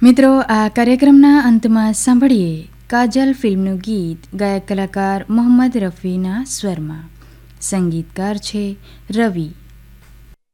મિત્રો, આ કાર્યક્રમના અંતમાં સાંભળીએ કાજલ ફિલ્મનું ગીત ગાયક કલાકાર મોહમ્મદ રફીના સ્વરમાં. સંગીતકાર છે રવિ.